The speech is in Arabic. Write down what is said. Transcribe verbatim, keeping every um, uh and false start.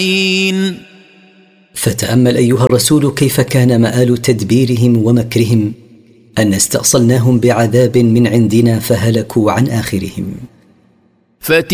فتأمل أيها الرسول كيف كان مآل تدبيرهم ومكرهم أن استأصلناهم بعذاب من عندنا فهلكوا عن آخرهم.